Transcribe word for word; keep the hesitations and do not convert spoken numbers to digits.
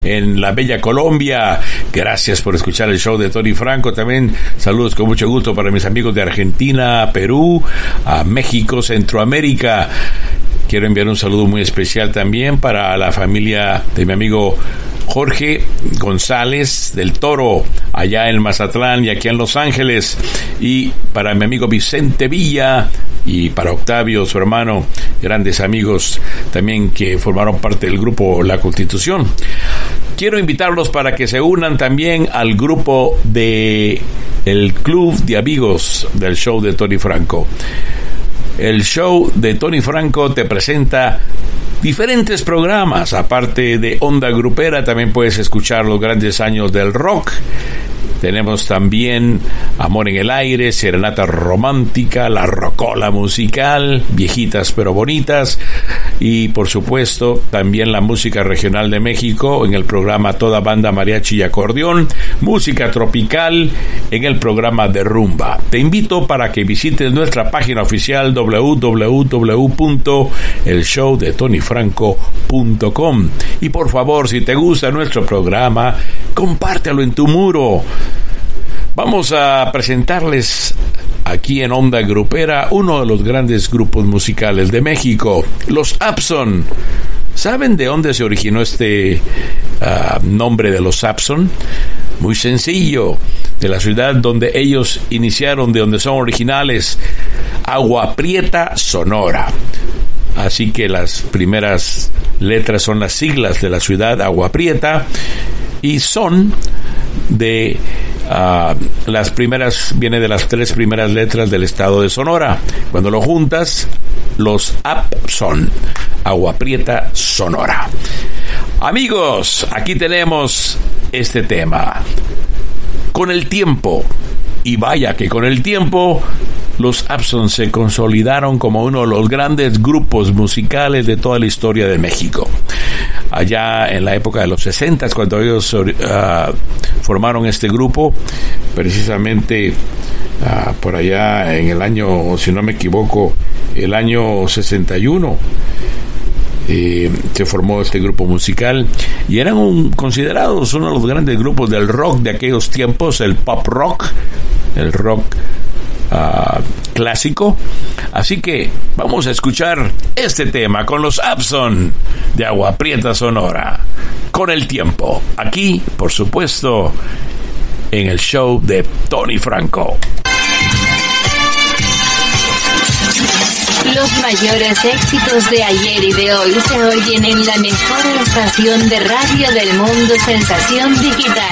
en la bella Colombia. Gracias por escuchar el show de Tony Franco. También saludos con mucho gusto para mis amigos de Argentina, Perú, a México, Centroamérica. Quiero enviar un saludo muy especial también para la familia de mi amigo Jorge González del Toro, allá en Mazatlán y aquí en Los Ángeles, y para mi amigo Vicente Villa y para Octavio, su hermano, grandes amigos también que formaron parte del grupo La Constitución. Quiero invitarlos para que se unan también al grupo de el Club de Amigos del show de Tony Franco. El show de Tony Franco te presenta diferentes programas. Aparte de Onda Grupera, también puedes escuchar los grandes años del rock. Tenemos también Amor en el Aire, Serenata Romántica, La Rocola Musical, Viejitas pero Bonitas, y por supuesto también la música regional de México en el programa Toda Banda Mariachi y Acordeón, música tropical en el programa de Rumba. Te invito para que visites nuestra página oficial doble u doble u doble u punto el show de tony franco punto com, y por favor, si te gusta nuestro programa, compártelo en tu muro. Vamos a presentarles aquí en Onda Grupera uno de los grandes grupos musicales de México, los Abson. ¿Saben de dónde se originó este uh, nombre de los Abson? Muy sencillo, de la ciudad donde ellos iniciaron, de donde son originales, Agua Prieta, Sonora. Así que las primeras letras son las siglas de la ciudad, Agua Prieta, y son de uh, las primeras, viene de las tres primeras letras del estado de Sonora. Cuando lo juntas, los Abson, Agua Prieta, Sonora. Amigos, aquí tenemos este tema. Con el tiempo, y vaya que con el tiempo, los Abson se consolidaron como uno de los grandes grupos musicales de toda la historia de México. Allá en la época de los sesentas, cuando ellos uh, formaron este grupo, precisamente uh, por allá en el año, si no me equivoco, el año sesenta y uno, eh, se formó este grupo musical, y eran un, considerados uno de los grandes grupos del rock de aquellos tiempos, el pop rock, el rock Uh, clásico. Así que vamos a escuchar este tema con los Abson de Agua Prieta, Sonora, Con el Tiempo, aquí por supuesto en el show de Tony Franco. Los mayores éxitos de ayer y de hoy se oyen en la mejor estación de radio del mundo, Sensación Digital.